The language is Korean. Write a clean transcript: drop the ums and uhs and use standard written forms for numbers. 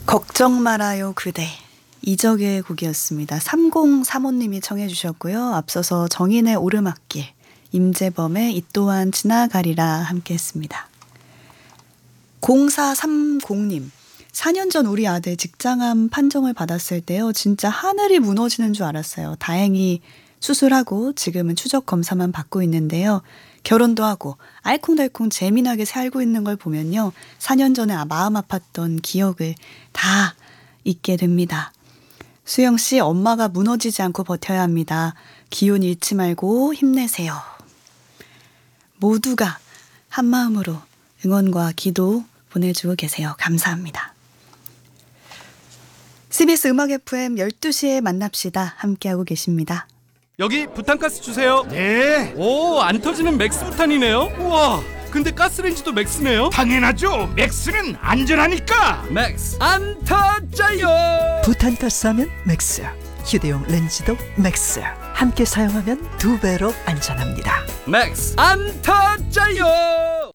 걱정 말아요 그대, 이적의 곡이었습니다. 3035님이 청해 주셨고요. 앞서서 정인의 오르막길, 임재범의 이 또한 지나가리라 함께 했습니다. 0430님, 4년 전 우리 아들 직장암 판정을 받았을 때요, 진짜 하늘이 무너지는 줄 알았어요. 다행히 수술하고 지금은 추적 검사만 받고 있는데요. 결혼도 하고 알콩달콩 재미나게 살고 있는 걸 보면요, 4년 전에 마음 아팠던 기억을 다 잊게 됩니다. 수영씨, 엄마가 무너지지 않고 버텨야 합니다. 기운 잃지 말고 힘내세요. 모두가 한마음으로 응원과 기도 보내주고 계세요. 감사합니다. CBS 음악 FM 12시에 만납시다 함께하고 계십니다. 여기 부탄가스 주세요. 네. 오, 안 터지는 맥스 부탄이네요. 우와, 근데 가스레인지도 맥스네요. 당연하죠. 맥스는 안전하니까. 맥스 안 터져요. 부탄가스 하면 맥스, 휴대용 렌즈도 맥스. 함께 사용하면 2배로 안전합니다. 맥스 안 터져요.